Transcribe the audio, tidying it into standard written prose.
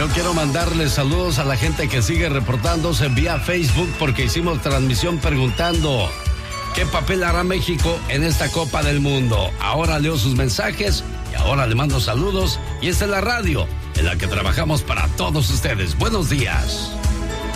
Bueno, quiero mandarles saludos a la gente que sigue reportándose vía Facebook porque hicimos transmisión preguntando ¿qué papel hará México en esta Copa del Mundo? Ahora leo sus mensajes y ahora le mando saludos y esta es la radio en la que trabajamos para todos ustedes. Buenos días.